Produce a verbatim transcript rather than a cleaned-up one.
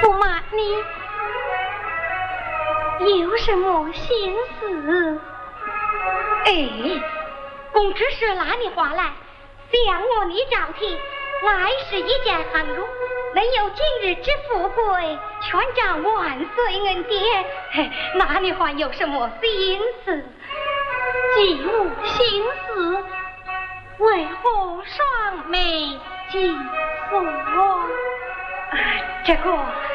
驸马，你有什么心思？哎，公只是拉你话来，想我你招提，来是一件行路，能有今日之富贵，全仗万岁恩典。那你还有什么心思？既无心思，为何双眉紧锁？这个